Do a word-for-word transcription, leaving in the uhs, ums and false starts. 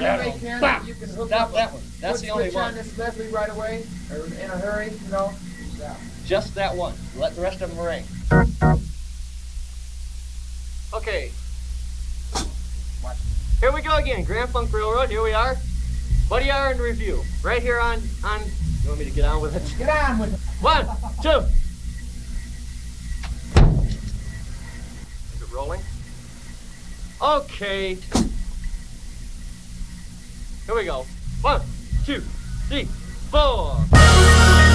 you may can, Bam. you can hook Stop up that a one. That's foot the only switch on one. this Leslie right away, or in a hurry, you know. Yeah. Just that one. Let the rest of them ring. Okay. Here we go again. Grand Funk Railroad. Here we are. Buddy R in review. Right here on on. You want me to get on with it? Get on with it. One, two. Is it rolling? Okay. Here we go. One, two, three, four.